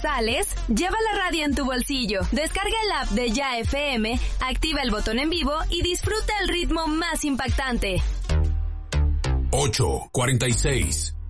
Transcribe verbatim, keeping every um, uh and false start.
sales, lleva la radio en tu bolsillo. Descarga el app de Ya F M, activa el botón en vivo y disfruta el ritmo más impactante. ocho cuarenta y seis.